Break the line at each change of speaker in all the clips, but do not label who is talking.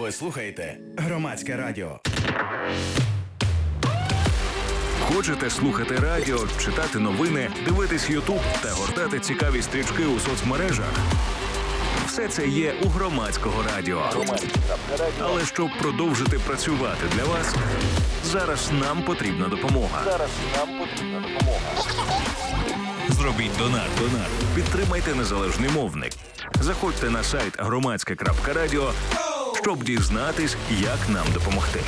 Ви слухаєте Громадське радіо.
Хочете слухати радіо, читати новини, дивитись YouTube та гортати цікаві стрічки у соцмережах? Все це є у Громадського радіо. Але щоб продовжити працювати для вас, зараз нам потрібна допомога. Зробіть донат. Підтримайте незалежний мовник. Заходьте на сайт громадське.радіо, щоб дізнатись, як нам допомогти.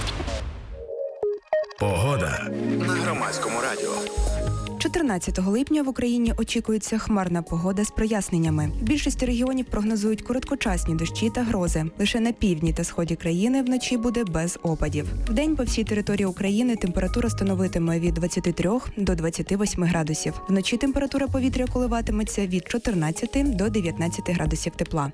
Погода на Громадському радіо.
14 липня в Україні очікується хмарна погода з проясненнями. В більшості регіонів прогнозують короткочасні дощі та грози. Лише на півдні та сході країни вночі буде без опадів. Вдень по всій території України температура становитиме від 23 до 28 градусів. Вночі температура повітря коливатиметься від 14 до 19 градусів тепла.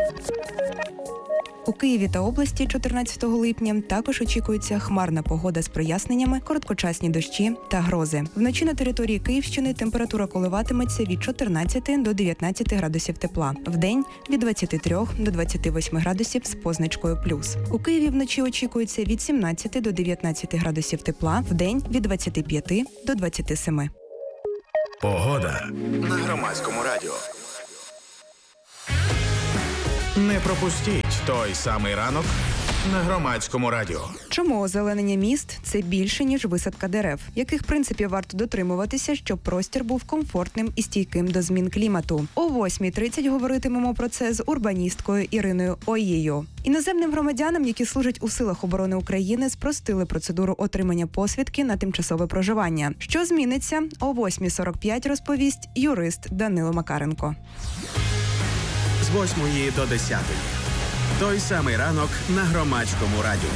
У Києві та області 14 липня також очікується хмарна погода з проясненнями, короткочасні дощі та грози. Вночі на території Київщини температура коливатиметься від 14 до 19 градусів тепла. Вдень – від 23 до 28 градусів з позначкою плюс. У Києві вночі очікується від 17 до 19 градусів тепла, вдень – від 25 до 27.
Погода на Громадському радіо. Не пропустіть той самий ранок на Громадському радіо.
Чому озеленення міст – це більше, ніж висадка дерев? Яких принципів варто дотримуватися, щоб простір був комфортним і стійким до змін клімату? О 8:30 говоритимемо про це з урбаністкою Іриною Оєю. Іноземним громадянам, які служать у силах оборони України, спростили процедуру отримання посвідки на тимчасове проживання. Що зміниться? О 8:45 розповість юрист Данило Макаренко.
З 8 до 10. Той самий ранок на Громадському радіо.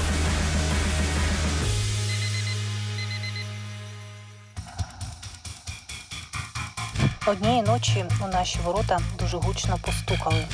Однієї ночі у наші ворота дуже гучно постукали.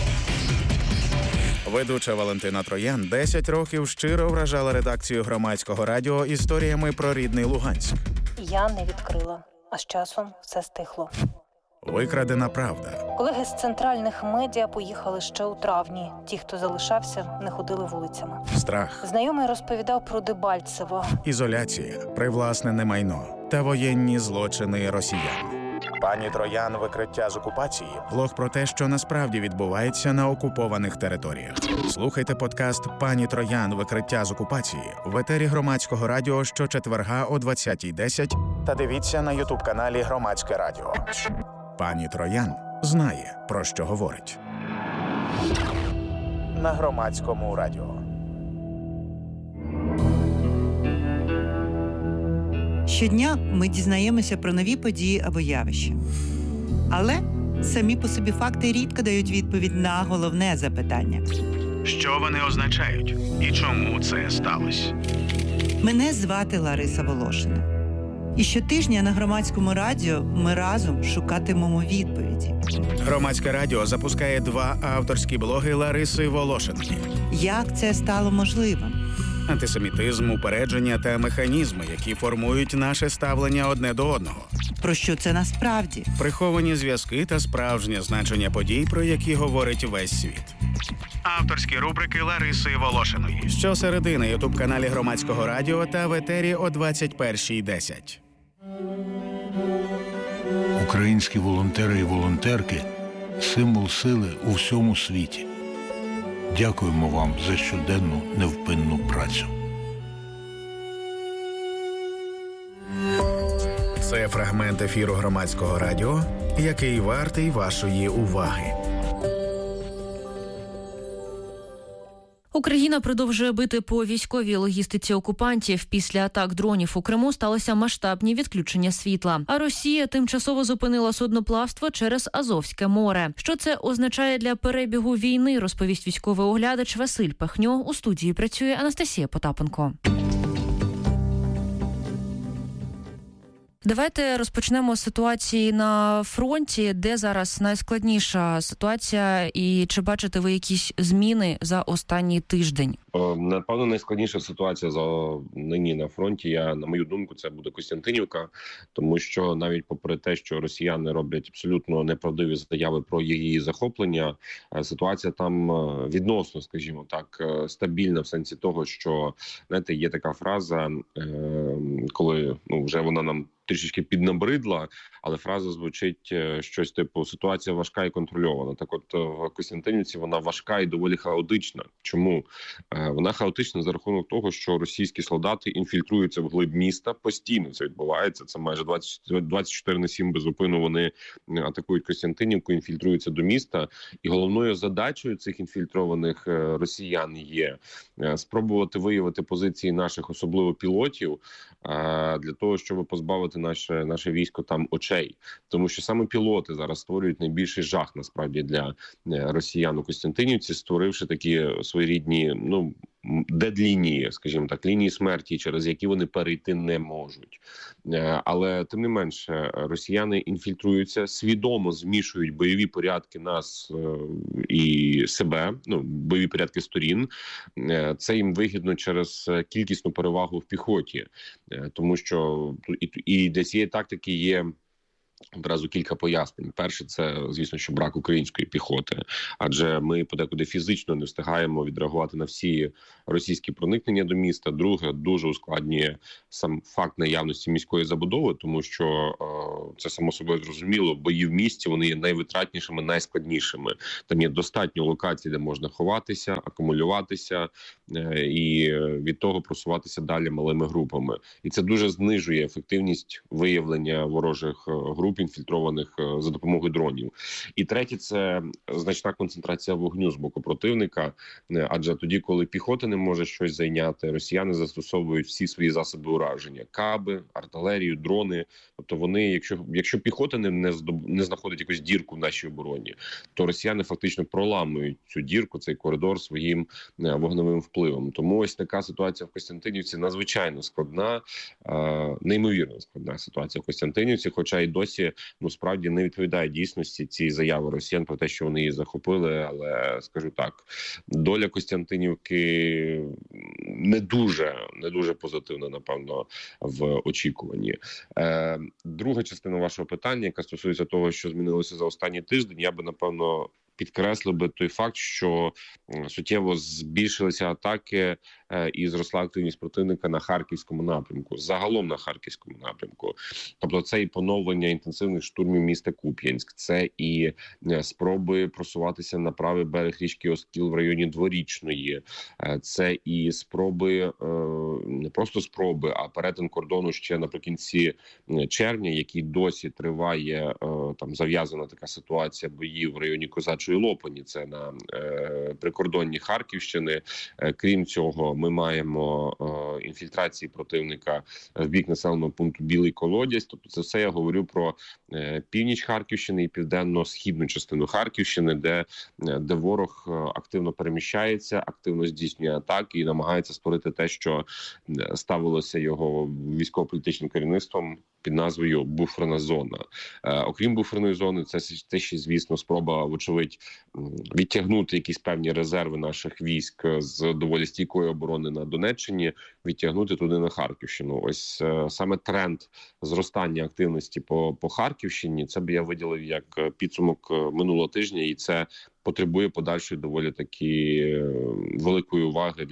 Ведуча Валентина Троян 10 років щиро вражала редакцію Громадського радіо історіями про рідний Луганськ.
Я не відкрила, а з часом все стихло.
Викрадена правда.
Колеги з центральних медіа поїхали ще у травні. Ті, хто залишався, не ходили вулицями.
Страх.
Знайомий розповідав про Дебальцево.
Ізоляція, привласнене майно та воєнні злочини росіян. Пані Троян «Викриття з окупації» – блог про те, що насправді відбувається на окупованих територіях. Слухайте подкаст «Пані Троян. Викриття з окупації» в етері Громадського радіо щочетверга о 20:10 та дивіться на ютуб-каналі Громадське радіо. Пані Троян знає, про що говорить. На Громадському радіо.
Щодня ми дізнаємося про нові події або явища. Але самі по собі факти рідко дають відповідь на головне запитання.
Що вони означають і чому це сталося?
Мене звати Лариса Волошина. І щотижня на Громадському радіо ми разом шукатимемо відповіді.
Громадське радіо запускає 2 авторські блоги Лариси Волошинки.
Як це стало можливим?
Антисемітизм, упередження та механізми, які формують наше ставлення одне до одного.
Про що це насправді?
Приховані зв'язки та справжнє значення подій, про які говорить весь світ. Авторські рубрики Лариси Волошиної. Щосереди на ютуб-каналі Громадського радіо та в етері о 21:10.
Українські волонтери і волонтерки – символ сили у всьому світі. Дякуємо вам за щоденну невпинну працю.
Це фрагмент ефіру Громадського радіо, який вартий вашої уваги.
Україна продовжує бити по військовій логістиці окупантів. Після атак дронів у Криму сталися масштабні відключення світла. А Росія тимчасово зупинила судноплавство через Азовське море. Що це означає для перебігу війни, розповість військовий оглядач Василь Пахньо. У студії працює Анастасія Потапенко. Давайте розпочнемо з ситуації на фронті, де зараз найскладніша ситуація, і чи бачите ви якісь зміни за останній тиждень?
Напевно, найскладніша ситуація нині на фронті, на мою думку, це буде Костянтинівка, тому що навіть попри те, що росіяни роблять абсолютно неправдиві заяви про її захоплення, ситуація там відносно, скажімо так, стабільна в сенсі того, що, знаєте, є така фраза, коли вже вона нам трішечки піднабридла, але фраза звучить щось типу «ситуація важка і контрольована». Так от в Костянтинівці вона важка і доволі хаотична. Чому? Вона хаотична за рахунок того, що російські солдати інфільтруються в глиб міста, постійно це відбувається, це майже 24/7 безупину вони атакують Костянтинівку, інфільтруються до міста. І головною задачею цих інфільтрованих росіян є спробувати виявити позиції наших, особливо пілотів, для того, щоб позбавити наше військо там очей. Тому що саме пілоти зараз створюють найбільший жах, насправді, для росіян у Костянтинівці, створивши такі своєрідні, дедлінії, скажімо так, лінії смерті, через які вони перейти не можуть. Але, тим не менше, росіяни інфільтруються, свідомо змішують бойові порядки нас і себе, бойові порядки сторін. Це їм вигідно через кількісну перевагу в піхоті. Тому що і для цієї тактики є одразу кілька пояснень. Перше, це, звісно, що брак української піхоти, адже ми подекуди фізично не встигаємо відреагувати на всі російські проникнення до міста. Друге, дуже ускладнює сам факт наявності міської забудови, тому що це само собою зрозуміло, бої в місті, вони є найвитратнішими, найскладнішими. Там є достатньо локацій, де можна ховатися, акумулюватися і від того просуватися далі малими групами. І це дуже знижує ефективність виявлення ворожих груп, інфільтрованих за допомогою дронів. І третє, це значна концентрація вогню з боку противника, адже тоді, коли піхота не може щось зайняти, росіяни застосовують всі свої засоби ураження: каби, артилерію, дрони. Тобто вони, якщо піхота не знаходить якусь дірку в нашій обороні, то росіяни фактично проламують цю дірку, цей коридор своїм вогневим впливом. Тому ось така ситуація в Костянтинівці надзвичайно складна, неймовірно складна ситуація в Костянтинівці, хоча й досі справді не відповідає дійсності ці заяви росіян про те, що вони її захопили. Але скажу так, доля Костянтинівки не дуже позитивна, напевно, в очікуванні. Друга частина вашого питання, яка стосується того, що змінилося за останній тиждень, я би, напевно, підкреслив би той факт, що суттєво збільшилися атаки і зросла активність противника на Харківському напрямку, загалом на Харківському напрямку. Тобто це і поновлення інтенсивних штурмів міста Куп'янськ, це і спроби просуватися на правий берег річки Оскіл в районі Дворічної, це і спроби, не просто спроби, а перетин кордону ще наприкінці червня, який досі триває, там зав'язана така ситуація боїв в районі Козачої Лопані, це на прикордонні Харківщини. Крім цього, ми маємо інфільтрації противника в бік населеного пункту Білий Колодязь. Тобто це все я говорю про північ Харківщини і південно-східну частину Харківщини, де ворог активно переміщається, активно здійснює атаки і намагається створити те, що ставилося його військово-політичним керівництвом під назвою буферна зона. Окрім буферної зони, це ще, звісно, спроба, вочевидь, відтягнути якісь певні резерви наших військ з доволі стійкої оборони на Донеччині, відтягнути туди на Харківщину. Ось саме тренд зростання активності по Харківщині, це б я виділив як підсумок минулого тижня, і це потребує подальшої доволі таки великої уваги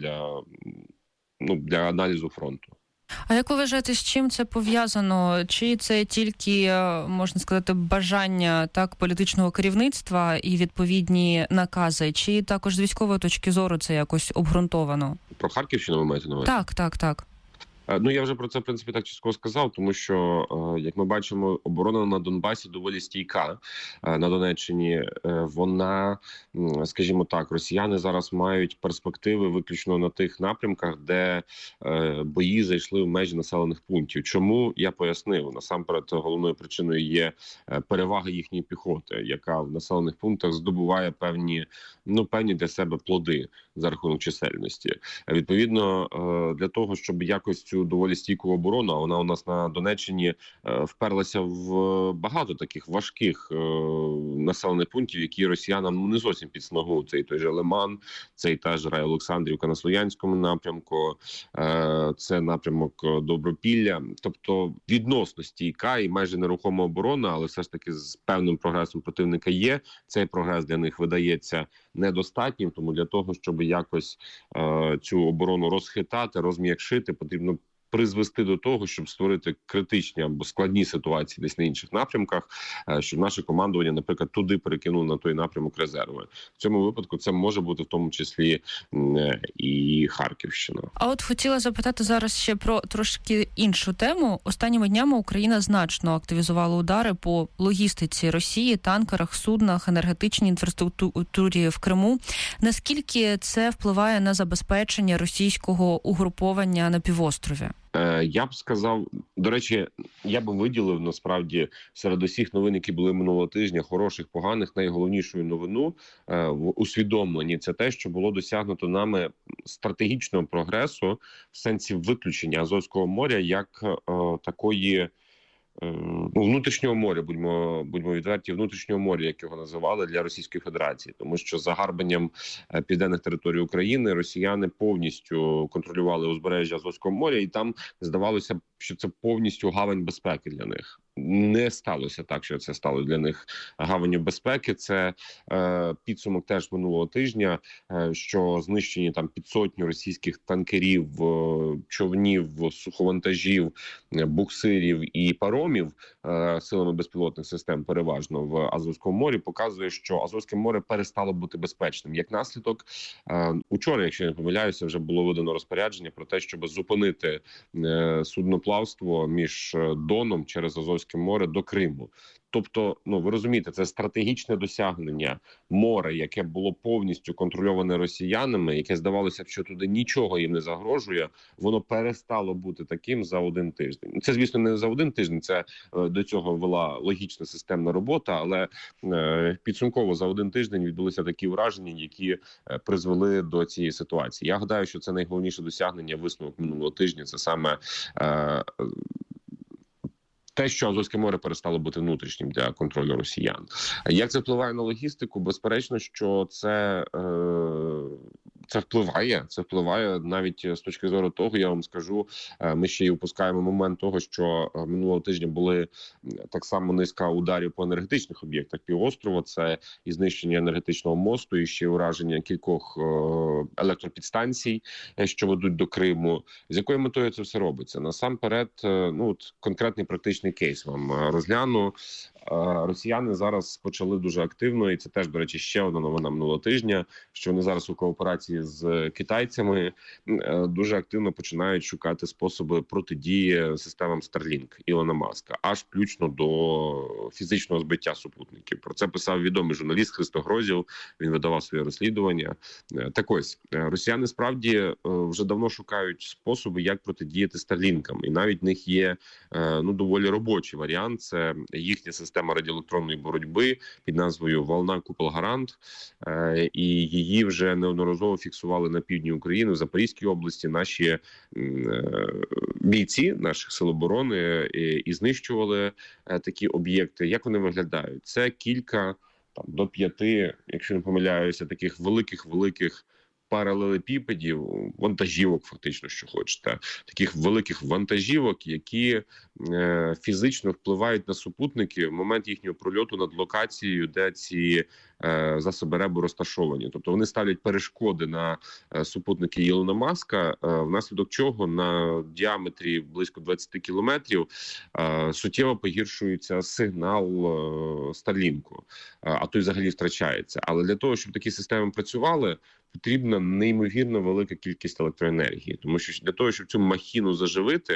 для аналізу фронту.
А як ви вважаєте, з чим це пов'язано? Чи це тільки, можна сказати, бажання політичного керівництва і відповідні накази, чи також з військової точки зору це якось обґрунтовано?
Про Харківщину ви маєте на увазі?
Так.
Я вже про це, в принципі, так чітко сказав, тому що, як ми бачимо, оборона на Донбасі доволі стійка. На Донеччині вона, скажімо так, росіяни зараз мають перспективи виключно на тих напрямках, де бої зайшли в межі населених пунктів. Чому? Я пояснив. Насамперед, головною причиною є перевага їхньої піхоти, яка в населених пунктах здобуває певні для себе плоди за рахунок чисельності. Відповідно, для того, щоб якось цю доволі стійку оборону. А вона у нас на Донеччині вперлася в багато таких важких населених пунктів, які росіянам не зовсім під снагу. Це і той же Лиман, це і та ж Райолександрівка на Слов'янському напрямку, це напрямок Добропілля. Тобто відносно стійка і майже нерухома оборона, але все ж таки з певним прогресом противника є. Цей прогрес для них видається недостатнім, тому для того, щоб якось цю оборону розхитати, розм'якшити, потрібно призвести до того, щоб створити критичні або складні ситуації десь на інших напрямках, щоб наше командування, наприклад, туди перекинуло на той напрямок резерви. В цьому випадку це може бути в тому числі і Харківщина.
А от хотіла запитати зараз ще про трошки іншу тему. Останніми днями Україна значно активізувала удари по логістиці Росії, танкерах, суднах, енергетичній інфраструктурі в Криму. Наскільки це впливає на забезпечення російського угруповання на півострові?
Я б сказав, до речі, я б виділив насправді серед усіх новин, які були минулого тижня, хороших, поганих, найголовнішою новину в усвідомленні – це те, що було досягнуто нами стратегічного прогресу в сенсі виключення Азовського моря як такої внутрішнього моря, будьмо відверті, внутрішнього моря, як його називали, для Російської Федерації. Тому що загарбанням південних територій України росіяни повністю контролювали узбережжя Азовського моря, і там здавалося, що це повністю гавань безпеки для них. Не сталося так, що це стало для них гаванню безпеки. Це підсумок теж минулого тижня, що знищені там під сотню російських танкерів, човнів, суховантажів, буксирів і паромів силами безпілотних систем переважно в Азовському морі, показує, що Азовське море перестало бути безпечним. Як наслідок, учора, якщо я не помиляюся, вже було видано розпорядження про те, щоб зупинити судноплавство між Доном через Азовське море до Криму. Тобто, ви розумієте, це стратегічне досягнення море, яке було повністю контрольоване росіянами, яке здавалося б, що туди нічого їм не загрожує, воно перестало бути таким за один тиждень. Це, звісно, не за один тиждень, це до цього вела логічна системна робота, але підсумково за один тиждень відбулися такі враження, які призвели до цієї ситуації. Я гадаю, що це найголовніше досягнення, висновок минулого тижня, це саме те, що Азовське море перестало бути внутрішнім для контролю росіян. Як це впливає на логістику? Безперечно, що це впливає навіть з точки зору того, я вам скажу, ми ще й упускаємо момент того, що минулого тижня були так само низка ударів по енергетичних об'єктах півострова. Це і знищення енергетичного мосту, і ще ураження кількох електропідстанцій, що ведуть до Криму. З якою метою це все робиться? Насамперед, конкретний практичний кейс вам розгляну. Росіяни зараз почали дуже активно, і це теж, до речі, ще одна новина минулого тижня, що вони зараз у кооперації з китайцями дуже активно починають шукати способи протидії системам Starlink Ілона Маска, аж включно до фізичного збиття супутників. Про це писав відомий журналіст Христо Грозєв, він видавав своє розслідування. Так ось, росіяни справді вже давно шукають способи, як протидіяти Старлінкам, і навіть в них є доволі робочий варіант, це їхня система радіоелектронної боротьби під назвою «Волна Купол-Гарант», і її вже неодноразово фіксували на півдні України, в Запорізькій області наші бійці наших сил оборони і знищували такі об'єкти. Як вони виглядають? Це кілька до 5, якщо не помиляюся, таких великих паралелепіпедів, вантажівок, фактично, що хочете, таких великих вантажівок, які фізично впливають на супутники в момент їхнього прольоту над локацією, де ці засоби РЕБу розташовані. Тобто вони ставлять перешкоди на супутники Ілона Маска, внаслідок чого на діаметрі близько 20 кілометрів суттєво погіршується сигнал Старлінку, а то й взагалі втрачається. Але для того, щоб такі системи працювали, потрібна неймовірно велика кількість електроенергії. Тому що для того, щоб цю махіну заживити,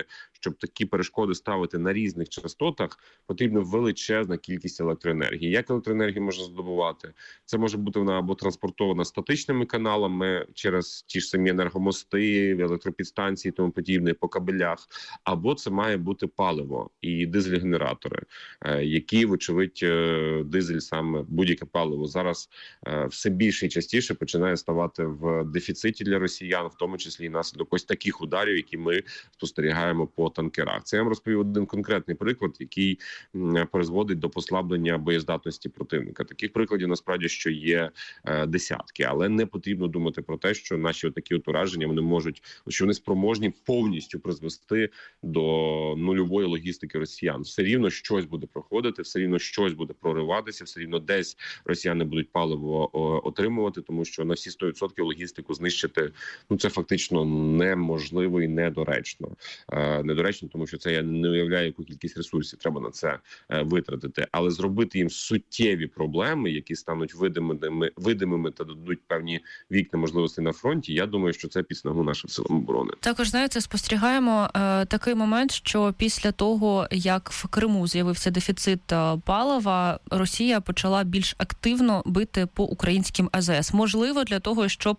щоб такі перешкоди ставити на різних частотах, потрібна величезна кількість електроенергії. Як електроенергію можна здобувати? Це може бути вона або транспортована статичними каналами через ті ж самі енергомости, електропідстанції і тому подібне, по кабелях, або це має бути паливо і дизель-генератори, які, вочевидь, дизель, саме будь-яке паливо, зараз все більше і частіше починає ставати в дефіциті для росіян, в тому числі і наслідок ось таких ударів, які ми спостерігаємо по танкерах. Це я вам розповів один конкретний приклад, який призводить до послаблення боєздатності противника. Таких прикладів, насправді, що є десятки, але не потрібно думати про те, що наші такі ураження, вони можуть, що вони спроможні повністю призвести до нульової логістики росіян. Все рівно щось буде проходити, все рівно щось буде прориватися, все рівно десь росіяни будуть паливо отримувати, тому що на всі 100% логістику знищити, це фактично неможливо і недоречно. Недоречно, тому що це я не уявляю, яку кількість ресурсів треба на це витратити. Але зробити їм суттєві проблеми, які стануть видимими та дадуть певні вікна можливостей на фронті, я думаю, що це під снагу нашим силам оборони.
Також, знаєте, спостерігаємо такий момент, що після того, як в Криму з'явився дефіцит палива, Росія почала більш активно бити по українським АЗС. Можливо, для того, щоб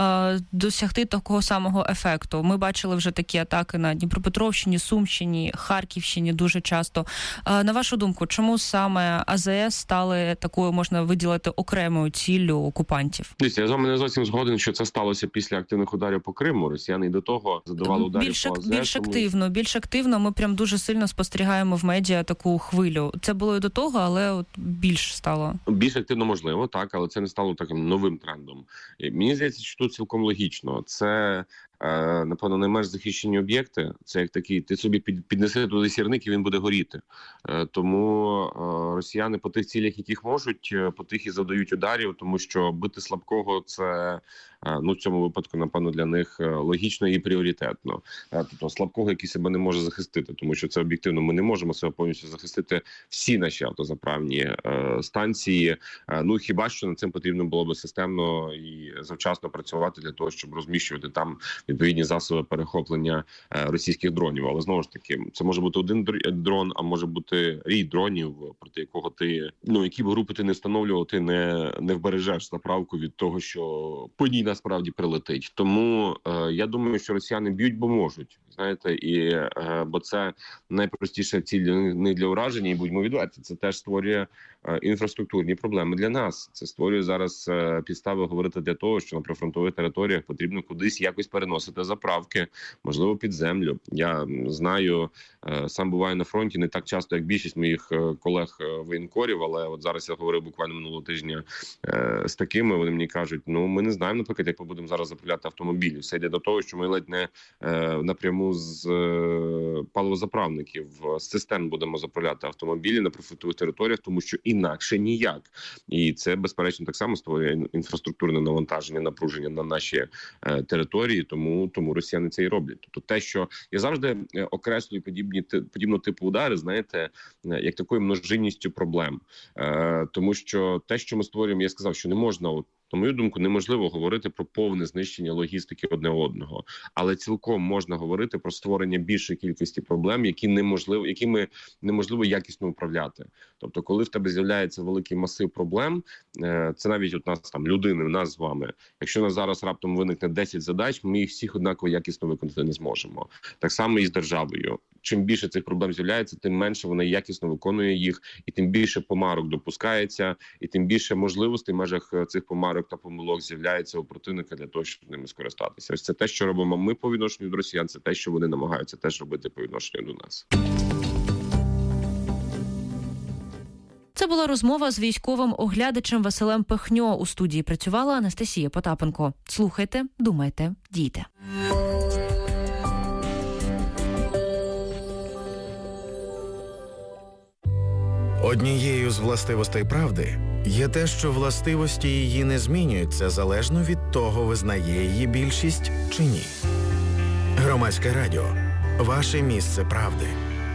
досягти такого самого ефекту. Ми бачили вже такі атаки на Дніпропетровщині, Сумщині, Харківщині дуже часто. На вашу думку, чому саме АЗС стали такою, можна виділити, окремою ціллю окупантів?
Дивіться, я з вами не зовсім згоден, що це сталося після активних ударів по Криму. Росіяни і до того задавали ударів по АЗС.
Більш активно. Ми прям дуже сильно спостерігаємо в медіа таку хвилю. Це було і до того, але от більш стало. Більш активно
можливо, так, але це не стало таким новим трендом. Мені здається, що тут цілком логічно. Це, напевно, найменш захищені об'єкти. Це як такий, ти собі піднеси туди сірник і він буде горіти. Тому росіяни по тих цілях, яких можуть, по тих і завдають ударів, тому що бити слабкого – це, в цьому випадку, напевно, для них логічно і пріоритетно. Тобто слабкого, який себе не може захистити, тому що це об'єктивно. Ми не можемо себе повністю захистити всі наші автозаправні станції. Хіба що над цим потрібно було би системно і завчасно працювати для того, щоб розміщувати там відповідні засоби перехоплення російських дронів. Але знову ж таки, це може бути один дрон, а може бути рій дронів, проти якого ти, які б групи ти не встановлював, ти не вбережеш заправку від того, що по ній насправді прилетить. Тому я думаю, що росіяни б'ють, бо можуть. Знаєте, бо це найпростіша ціль не для ураження, і будьмо відверті, це теж створює інфраструктурні проблеми для нас. Це створює зараз підстави говорити для того, що на прифронтових територіях потрібно кудись якось переносити заправки, можливо, під землю. Я знаю, сам буваю на фронті не так часто, як більшість моїх колег-воєнкорів, але от зараз я говорив буквально минулого тижня з такими, вони мені кажуть, ми не знаємо, наприклад, як ми будемо зараз заправляти автомобілі. Все йде до того, що ми ледь не напряму з паливозаправників, з цистерн будемо заправляти автомобілі на прифронтових територіях, тому що інакше ніяк. І це, безперечно, так само створює інфраструктурне навантаження, напруження на наші території, тому росіяни це і роблять. Тобто те, що я завжди окреслюю подібного типу удари, знаєте, як такою множинністю проблем. Тому що те, що ми створюємо, я сказав, що не можна, на мою думку, неможливо говорити про повне знищення логістики одне одного, але цілком можна говорити про створення більшої кількості проблем, якими неможливо якісно управляти. Тобто, коли в тебе з'являється великий масив проблем, це навіть от нас там людини, нас з вами. Якщо нас зараз раптом виникне 10 задач, ми їх всіх однаково якісно виконати не зможемо. Так само і з державою. Чим більше цих проблем з'являється, тим менше вона якісно виконує їх, і тим більше помарок допускається, і тим більше можливостей в межах цих помарок та помилок з'являється у противника для того, щоб ними скористатися. Ось це те, що робимо ми по відношенню до росіян, це те, що вони намагаються теж робити по відношенню до нас.
Це була розмова з військовим оглядачем Василем Пихньо. У студії працювала Анастасія Потапенко. Слухайте, думайте, дійте.
Однією з властивостей правди є те, що властивості її не змінюються залежно від того, визнає її більшість чи ні. Громадське радіо – ваше місце правди.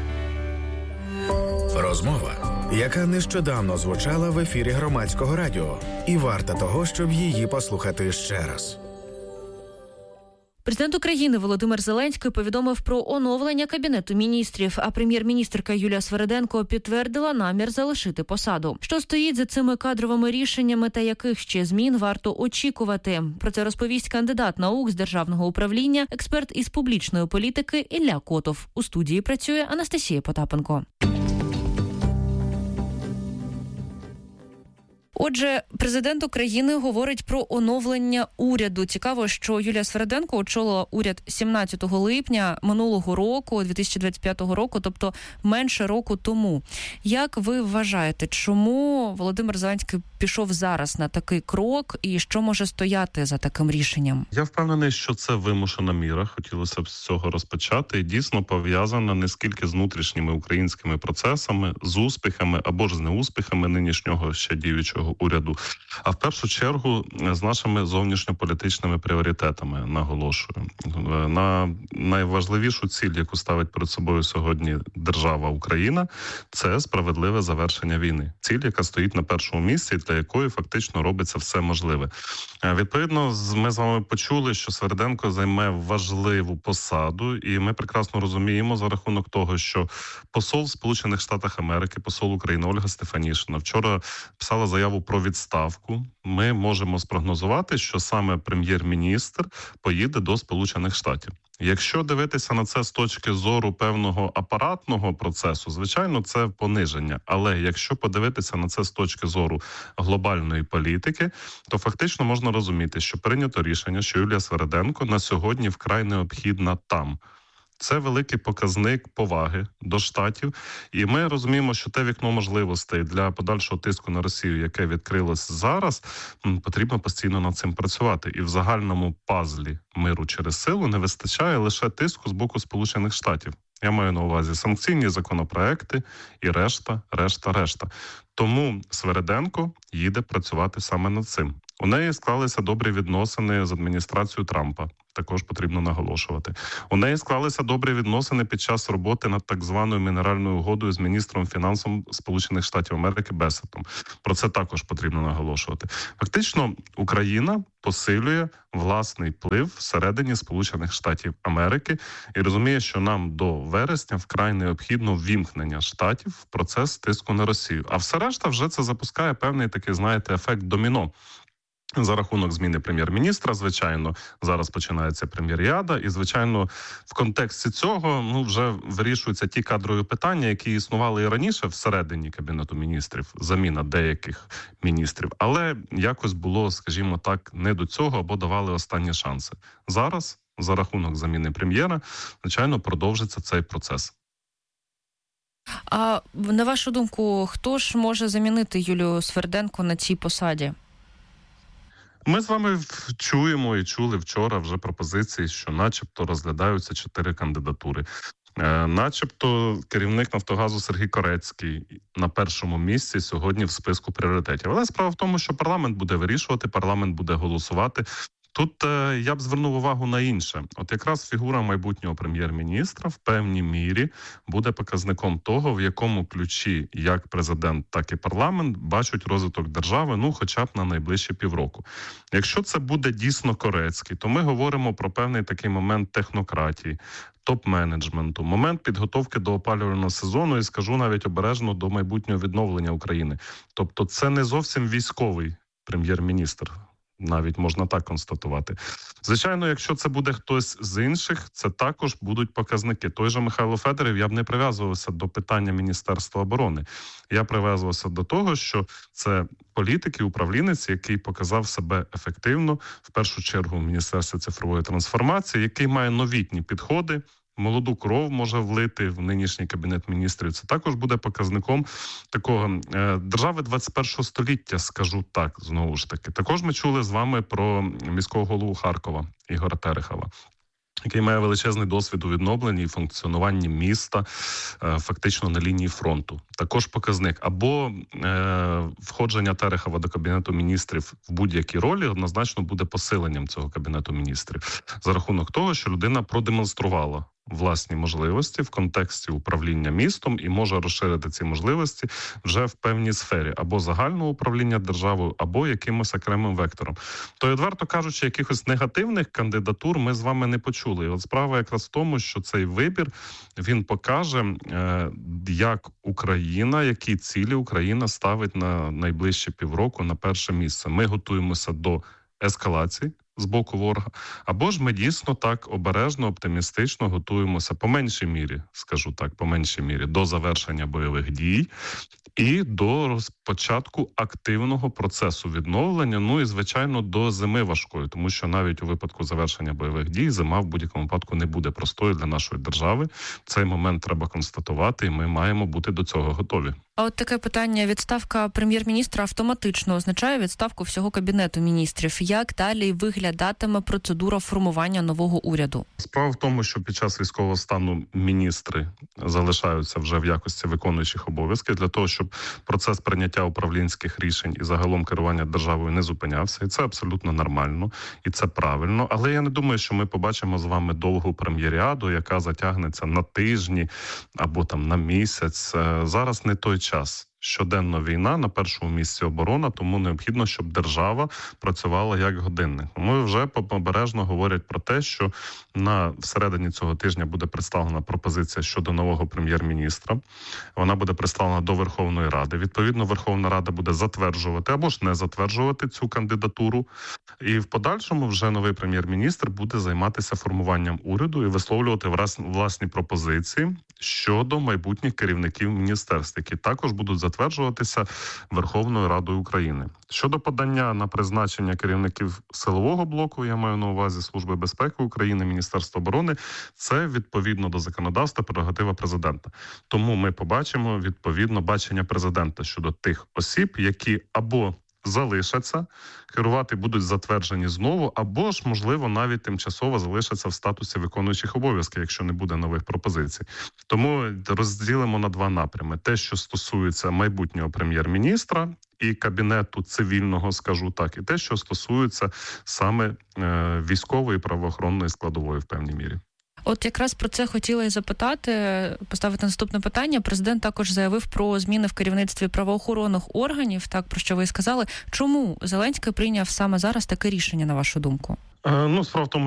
Розмова, яка нещодавно звучала в ефірі Громадського радіо, і варта того, щоб її послухати ще раз.
Президент України Володимир Зеленський повідомив про оновлення Кабінету міністрів, а прем'єр-міністрка Юлія Свериденко підтвердила намір залишити посаду. Що стоїть за цими кадровими рішеннями та яких ще змін варто очікувати? Про це розповість кандидат наук з державного управління, експерт із публічної політики Ілля Котов. У студії працює Анастасія Потапенко. Отже, президент України говорить про оновлення уряду. Цікаво, що Юлія Свериденко очолила уряд 17 липня минулого року, 2025 року, тобто менше року тому. Як ви вважаєте, чому Володимир Зеленський пішов зараз на такий крок і що може стояти за таким рішенням?
Я впевнений, що це вимушена міра. Хотілося б з цього розпочати. І дійсно пов'язана не скільки з внутрішніми українськими процесами, з успіхами або ж з неуспіхами нинішнього ще діючого уряду, а в першу чергу з нашими зовнішньополітичними пріоритетами, наголошую. На найважливішу ціль, яку ставить перед собою сьогодні держава Україна, це справедливе завершення війни. Ціль, яка стоїть на першому місці, для якої фактично робиться все можливе. Відповідно, ми з вами почули, що Свериденко займе важливу посаду, і ми прекрасно розуміємо за рахунок того, що посол в Сполучених Штатах Америки, посол України Ольга Стефанішина вчора писала заяву про відставку. Ми можемо спрогнозувати, що саме прем'єр-міністр поїде до Сполучених Штатів. Якщо дивитися на це з точки зору певного апаратного процесу, звичайно, це пониження. Але якщо подивитися на це з точки зору глобальної політики, то фактично можна розуміти, що прийнято рішення, що Юлія Свериденко на сьогодні вкрай необхідна там. Це великий показник поваги до Штатів. І ми розуміємо, що те вікно можливостей для подальшого тиску на Росію, яке відкрилось зараз, потрібно постійно над цим працювати. І в загальному пазлі миру через силу не вистачає лише тиску з боку Сполучених Штатів. Я маю на увазі санкційні законопроекти і решта. Тому Свериденко їде працювати саме над цим. У неї склалися добрі відносини з адміністрацією Трампа. Також потрібно наголошувати. У неї склалися добрі відносини під час роботи над так званою мінеральною угодою з міністром фінансів Сполучених Штатів Америки Бесетом. Про це також потрібно наголошувати. Фактично, Україна посилює власний вплив всередині Сполучених Штатів Америки і розуміє, що нам до вересня вкрай необхідно ввімкнення Штатів в процес тиску на Росію. А все решта вже це запускає певний такий, знаєте, ефект доміно. За рахунок зміни прем'єр-міністра, звичайно, зараз починається прем'єріада, і, звичайно, в контексті цього вже вирішуються ті кадрові питання, які існували і раніше всередині Кабінету міністрів, заміна деяких міністрів. Але якось було, скажімо так, не до цього, або давали останні шанси. Зараз, за рахунок заміни прем'єра, звичайно, продовжиться цей процес.
А на вашу думку, хто ж може замінити Юлію Свериденко на цій посаді?
Ми з вами чуємо і чули вчора вже пропозиції, що начебто розглядаються 4 кандидатури. Начебто керівник «Нафтогазу» Сергій Корецький на першому місці сьогодні в списку пріоритетів. Але справа в тому, що парламент буде вирішувати, парламент буде голосувати. Тут я б звернув увагу на інше. От якраз фігура майбутнього прем'єр-міністра в певній мірі буде показником того, в якому ключі як президент, так і парламент бачать розвиток держави, хоча б на найближчі півроку. Якщо це буде дійсно Корецький, то ми говоримо про певний такий момент технократії, топ-менеджменту, момент підготовки до опалювального сезону і, скажу навіть обережно, до майбутнього відновлення України. Тобто це не зовсім військовий прем'єр-міністр. Навіть можна так констатувати. Звичайно, якщо це буде хтось з інших, це також будуть показники. Той же Михайло Федоров, я б не прив'язувався до питання Міністерства оборони. Я прив'язувався до того, що це політик і управлінець, який показав себе ефективно, в першу чергу в Міністерстві цифрової трансформації, який має новітні підходи, молоду кров може влити в нинішній Кабінет міністрів. Це також буде показником такого держави 21-го століття, скажу так, знову ж таки. Також ми чули з вами про міського голову Харкова Ігоря Терехова, який має величезний досвід у відновленні і функціонуванні міста фактично на лінії фронту. Також показник. Або входження Терехова до Кабінету міністрів в будь-якій ролі однозначно буде посиленням цього Кабінету міністрів. За рахунок того, що людина продемонструвала власні можливості в контексті управління містом і може розширити ці можливості вже в певній сфері або загального управління державою, або якимось окремим вектором. То, відверто кажучи, якихось негативних кандидатур ми з вами не почули. І от справа якраз в тому, що цей вибір, він покаже, як Україна, які цілі Україна ставить на найближчі півроку на перше місце. Ми готуємося до ескалації з боку ворога, або ж ми дійсно так обережно, оптимістично готуємося по меншій мірі, скажу так, по меншій мірі, до завершення бойових дій і до розпочатку активного процесу відновлення, ну і, звичайно, до зими важкої, тому що навіть у випадку завершення бойових дій зима в будь-якому випадку не буде простою для нашої держави. Цей момент треба констатувати, і ми маємо бути до цього готові.
А от таке питання: відставка прем'єр-міністра автоматично означає відставку всього Кабінету міністрів. Як далі виглядатиме процедура формування нового уряду?
Справа в тому, що під час військового стану міністри залишаються вже в якості виконуючих обов'язки для того, щоб процес прийняття управлінських рішень і загалом керування державою не зупинявся. І це абсолютно нормально, і це правильно. Але я не думаю, що ми побачимо з вами довгу прем'єріаду, яка затягнеться на тижні або там на місяць. Зараз не той час. Щоденно війна, на першому місці оборона, тому необхідно, щоб держава працювала як годинник. Тому вже обережно говорять про те, що всередині цього тижня буде представлена пропозиція щодо нового прем'єр-міністра. Вона буде представлена до Верховної Ради. Відповідно, Верховна Рада буде затверджувати або ж не затверджувати цю кандидатуру. І в подальшому вже новий прем'єр-міністр буде займатися формуванням уряду і висловлювати власні пропозиції щодо майбутніх керівників міністерств, які також будуть затверджуватися Верховною Радою України. Щодо подання на призначення керівників силового блоку, я маю на увазі Служби безпеки України, Міністерства оборони, це відповідно до законодавства прерогатива президента. Тому ми побачимо відповідно бачення президента щодо тих осіб, які або залишаться, керувати будуть затверджені знову, або ж, можливо, навіть тимчасово залишаться в статусі виконуючих обов'язків, якщо не буде нових пропозицій. Тому розділимо на два напрями. Те, що стосується майбутнього прем'єр-міністра і кабінету цивільного, скажу так, і те, що стосується саме військової і правоохоронної складової в певній мірі.
От якраз про це хотіла і запитати, поставити наступне питання. Президент також заявив про зміни в керівництві правоохоронних органів, так, про що ви сказали. Чому Зеленський прийняв саме зараз таке рішення, на вашу думку?
Справа в тому,